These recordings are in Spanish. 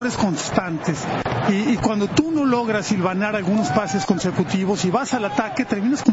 constantes y cuando tú no logras hilvanar algunos pases consecutivos y vas al ataque, terminas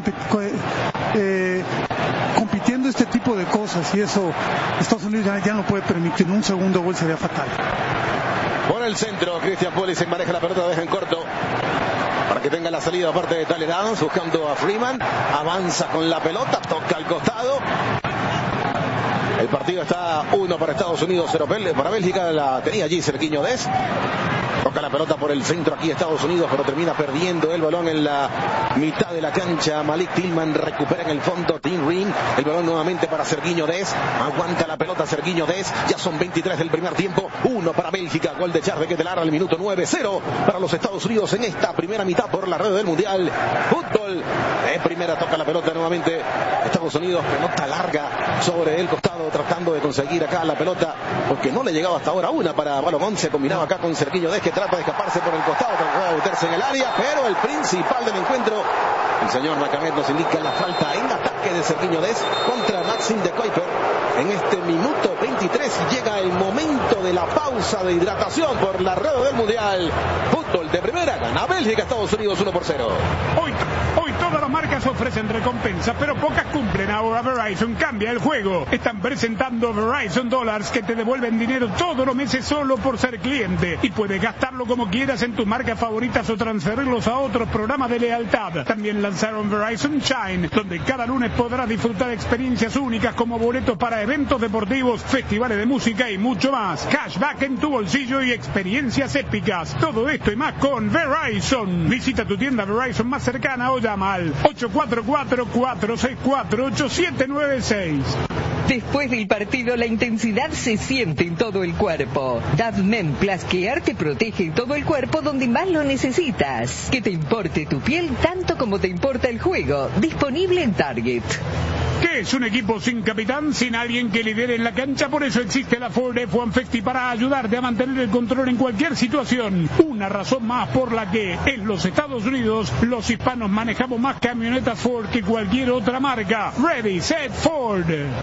compitiendo este tipo de cosas, y eso Estados Unidos ya no puede permitir. Un segundo gol sería fatal. Por el centro, Christian Pulisic maneja la pelota, deja en corto para que tenga la salida aparte de Tyler Adams, buscando a Freeman, avanza con la pelota, toca al costado. El partido está 1 para Estados Unidos, 0 para Bélgica. La tenía allí Sergiño Dest. Toca la pelota por el centro aquí Estados Unidos, pero termina perdiendo el balón en la mitad de la cancha. Malik Tillman recupera en el fondo. Tim Ring, el balón nuevamente para Sergiño Dest. Aguanta la pelota Sergiño Dest. Ya son 23 del primer tiempo. 1 para Bélgica. Gol de Charles de Ketelaere al minuto 9. 0 para los Estados Unidos en esta primera mitad por la red del Mundial. Fútbol de primera. Toca la pelota nuevamente Estados Unidos. Pelota larga sobre el costado, tratando de conseguir acá la pelota, porque no le llegaba hasta ahora una para Balogun. Se combinaba acá con Sergiño Dest, que trata de escaparse por el costado, trata de meterse en el área, pero el principal del encuentro, el señor Macamet, nos indica la falta en ataque de Sergiño Dest contra Maxime de Kuyper en este minuto 23. Llega el momento de la pausa de hidratación por la red del Mundial. Fútbol de primera, gana Bélgica, Estados Unidos 1-0. Hoy todas las marcas ofrecen recompensas, pero pocas cumplen. Ahora Verizon cambia el juego. Están presentando Verizon Dollars, que te devuelven dinero todos los meses solo por ser cliente, y puedes gastarlo como quieras en tus marcas favoritas o transferirlos a otros programas de lealtad. También lanzaron Verizon Shine, donde cada lunes podrás disfrutar de experiencias únicas como boletos para eventos deportivos, festivales de música y mucho más. Cashback en tu bolsillo y experiencias épicas. Todo esto y más con Verizon. Visita tu tienda Verizon más cercana o llama al 844-464-8796. Después del partido, la intensidad se siente en todo el cuerpo. Davmen Plus Care te protege todo el cuerpo donde más lo necesitas. Que te importe tu piel tanto como te importa el juego. Disponible en Target. ¿Qué es un equipo sin capitán, sin alguien que lidere en la cancha? Por eso existe la Ford F-150 para ayudarte a mantener el control en cualquier situación. Una razón más por la que en los Estados Unidos los hispanos manejamos más camionetas Ford que cualquier otra marca. Ready, set, Ford.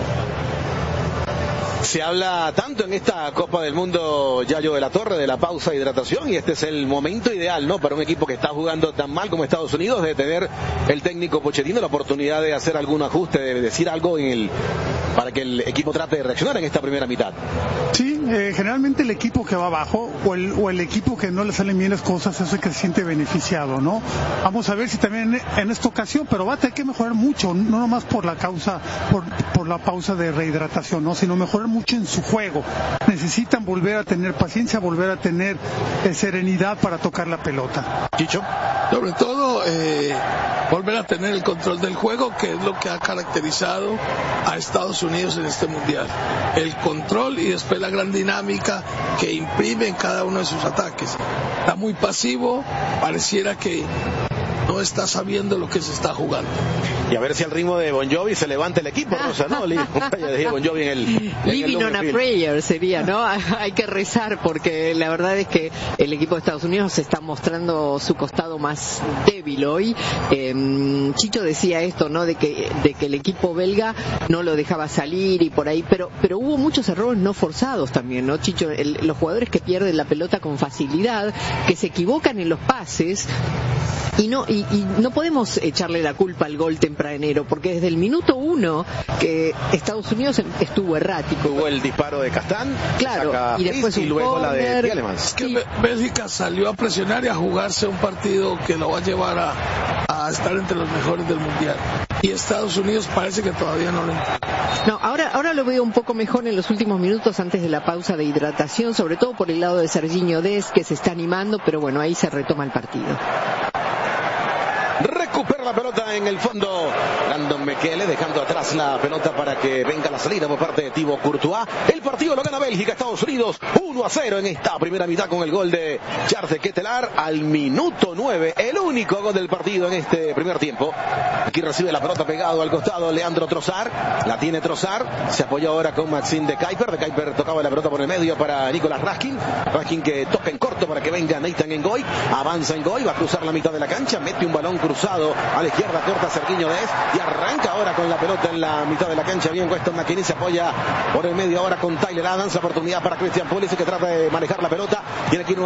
Se habla tanto en esta Copa del Mundo, Yayo de la Torre, de la pausa de hidratación, y este es el momento ideal, ¿no?, para un equipo que está jugando tan mal como Estados Unidos, de tener el técnico Pochettino la oportunidad de hacer algún ajuste, de decir algo para que el equipo trate de reaccionar en esta primera mitad. Sí, generalmente el equipo que va abajo o el equipo que no le salen bien las cosas es el que se siente beneficiado, ¿no? Vamos a ver si también en esta ocasión, pero va a tener que mejorar mucho, no nomás por la pausa de rehidratación, ¿no?, sino mejorar mucho en su juego. Necesitan volver a tener paciencia, volver a tener serenidad para tocar la pelota. Chicho, sobre todo volver a tener el control del juego, que es lo que ha caracterizado a Estados Unidos en este mundial. El control y después la gran dinámica que imprime en cada uno de sus ataques. Está muy pasivo, pareciera que no está sabiendo lo que se está jugando. Y a ver si al ritmo de Bon Jovi se levanta el equipo, Rosa, ¿no? Bon Jovi en el Living on a prayer sería, ¿no? Hay que rezar, porque la verdad es que el equipo de Estados Unidos se está mostrando su costado más débil hoy. Chicho decía esto, ¿no?, de que el equipo belga no lo dejaba salir y por ahí, pero hubo muchos errores no forzados también, ¿no, Chicho? Los jugadores que pierden la pelota con facilidad, que se equivocan en los pases. Y no podemos echarle la culpa al gol tempranero, porque desde el minuto 1 que Estados Unidos estuvo errático. Hubo el disparo de Castán, claro, y después y luego la de Tielemans. Es que Bélgica salió a presionar y a jugarse un partido que lo va a llevar a estar entre los mejores del mundial. Y Estados Unidos parece que todavía no lo entiende. No, ahora lo veo un poco mejor en los últimos minutos antes de la pausa de hidratación, sobre todo por el lado de Sergiño Dest, que se está animando, pero bueno, ahí se retoma el partido. Recupera la pelota en el fondo Brandon Mekele, dejando atrás la pelota para que venga la salida por parte de Thibaut Courtois. El partido lo gana Bélgica, Estados Unidos 1-0 en esta primera mitad, con el gol de Charles de Ketelaere al minuto 9, el único gol del partido en este primer tiempo. Aquí recibe la pelota pegado al costado Leandro Trossard, la tiene Trossard, se apoya ahora con Maxime de Kuyper tocaba la pelota por el medio para Nicolas Raskin que toca en corto para que venga Nathan Ngoy, avanza Ngoy, va a cruzar la mitad de la cancha, mete un balón cruzado A la izquierda corta Cerquiño Dez y arranca ahora con la pelota en la mitad de la cancha. Bien Weston McKennie se apoya por el medio ahora con Tyler Adams. La oportunidad para Christian Pulisic, que trata de manejar la pelota. Tiene que ir